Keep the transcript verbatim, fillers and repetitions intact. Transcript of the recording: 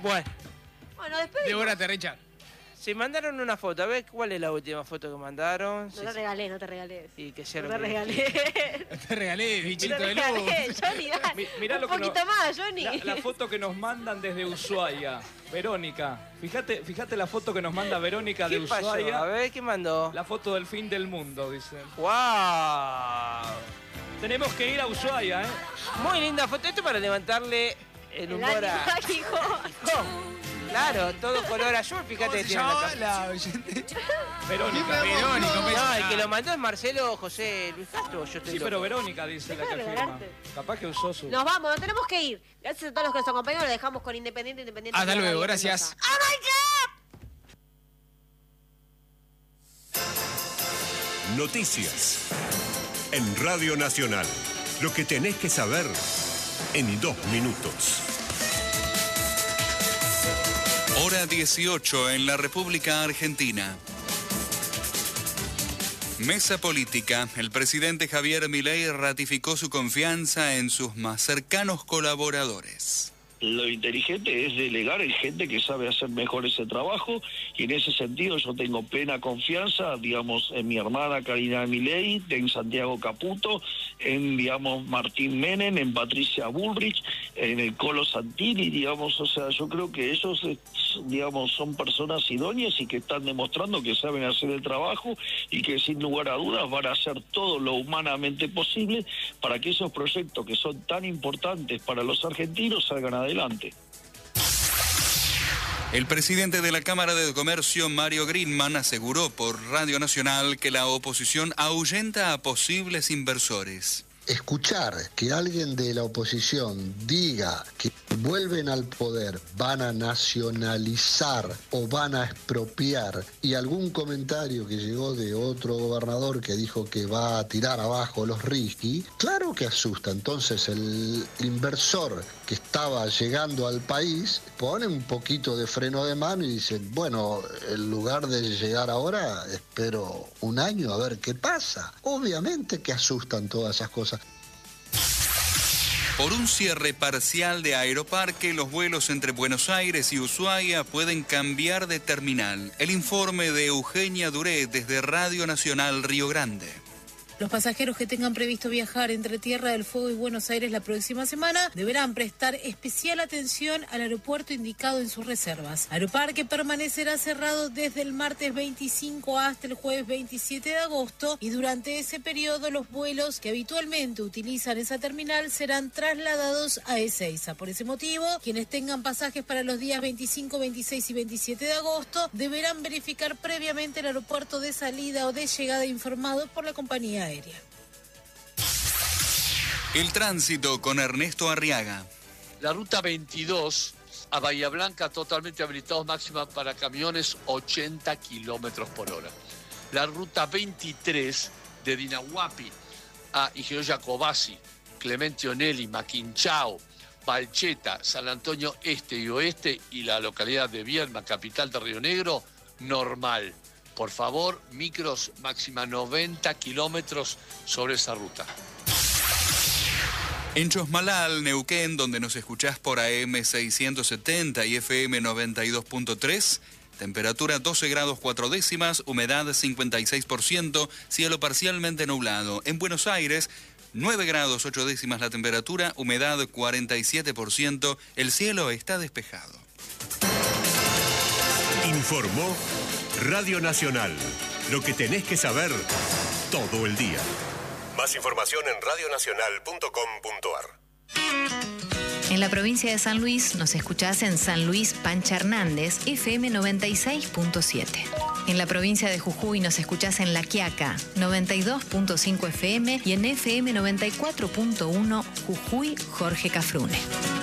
Bueno. Bueno, después... Devórate, Richard. Se mandaron una foto. A ver, ¿cuál es la última foto que mandaron? No Sí, te sí. regalé, no te regalé. Y que sea No lo te que- regalé. No te regalé, bichito No te de luz. regalé, Johnny, dale. Mi- mirá Un lo que poquito no- más, Johnny. La, la foto que nos mandan desde Ushuaia. Verónica, fíjate, fíjate la foto que nos manda Verónica de ¿Qué pasó? Ushuaia. A ver, ¿qué mandó? La foto del fin del mundo, dicen. ¡Wow! Tenemos que ir a Ushuaia, ¿eh? Muy linda foto. Esto para levantarle el El humor a... ánimo, hijo. Claro, todo color azul. Fíjate ¿Cómo que se tiene la llamaba capa. la oyente? Verónica. Verónica, un beso. No, el que lo mandó es Marcelo José Luis Castro. Yo estoy Sí, loco. pero Verónica dice la Deja que de firma. regalarte. Capaz que usó su... Nos vamos, nos tenemos que ir. Gracias a todos los que nos acompañaron. Lo dejamos con Independiente, Independiente. Hasta de luego, Radio gracias. Mendoza. Noticias. En Radio Nacional. Lo que tenés que saber en dos minutos. Hora dieciocho en la República Argentina. Mesa política. El presidente Javier Milei ratificó su confianza en sus más cercanos colaboradores. Lo inteligente es delegar en gente que sabe hacer mejor ese trabajo, y en ese sentido yo tengo plena confianza, digamos, en mi hermana Karina Milei, en Santiago Caputo, en, digamos, Martín Menem, en Patricia Bullrich, en el Colo Santini, digamos, o sea, yo creo que ellos, digamos, son personas idóneas y que están demostrando que saben hacer el trabajo y que sin lugar a dudas van a hacer todo lo humanamente posible para que esos proyectos que son tan importantes para los argentinos salgan adelante. Adelante. El presidente de la Cámara de Comercio, Mario Grinman, aseguró por Radio Nacional que la oposición ahuyenta a posibles inversores. Escuchar que alguien de la oposición diga que vuelven al poder, van a nacionalizar o van a expropiar, y algún comentario que llegó de otro gobernador que dijo que va a tirar abajo los risky, claro que asusta. Entonces el inversor que estaba llegando al país pone un poquito de freno de mano y dice, bueno, en lugar de llegar ahora, espero un año a ver qué pasa. Obviamente que asustan todas esas cosas. Por un cierre parcial de Aeroparque, los vuelos entre Buenos Aires y Ushuaia pueden cambiar de terminal. El informe de Eugenia Duré desde Radio Nacional Río Grande. Los pasajeros que tengan previsto viajar entre Tierra del Fuego y Buenos Aires la próxima semana deberán prestar especial atención al aeropuerto indicado en sus reservas. Aeroparque permanecerá cerrado desde el martes veinticinco hasta el jueves veintisiete de agosto, y durante ese periodo los vuelos que habitualmente utilizan esa terminal serán trasladados a Ezeiza. Por ese motivo, quienes tengan pasajes para los días veinticinco, veintiséis y veintisiete de agosto deberán verificar previamente el aeropuerto de salida o de llegada informado por la compañía aérea. El tránsito con Ernesto Arriaga. La ruta veintidós a Bahía Blanca totalmente habilitados, máxima para camiones ochenta kilómetros por hora. La ruta veintitrés de Dinahuapi a Ingeniero Jacobasi, Clemente Onelli, Maquinchao, Balcheta, San Antonio Este y Oeste y la localidad de Viedma, capital de Río Negro, normal. Por favor, micros máxima noventa kilómetros sobre esa ruta. En Chosmalal, Neuquén, donde nos escuchás por A M seiscientos setenta y F M noventa y dos punto tres, temperatura doce grados cuatro décimas, humedad cincuenta y seis por ciento, cielo parcialmente nublado. En Buenos Aires, nueve grados ocho décimas la temperatura, humedad cuarenta y siete por ciento, el cielo está despejado. Informó Radio Nacional. Lo que tenés que saber todo el día. Más información en radio nacional punto com punto ar. En la provincia de San Luis nos escuchás en San Luis Pancha Hernández, F M noventa y seis punto siete. En la provincia de Jujuy nos escuchás en La Quiaca, noventa y dos punto cinco F M, y en F M noventa y cuatro punto uno Jujuy Jorge Cafrune.